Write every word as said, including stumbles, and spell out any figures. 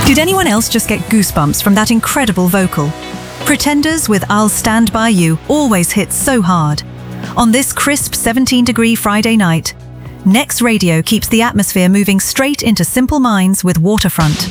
Did anyone else just get goosebumps from that incredible vocal? Pretenders with I'll Stand By You always hits so hard. On this crisp seventeen degree Friday night, Next Radio keeps the atmosphere moving straight into Simple Minds with Waterfront.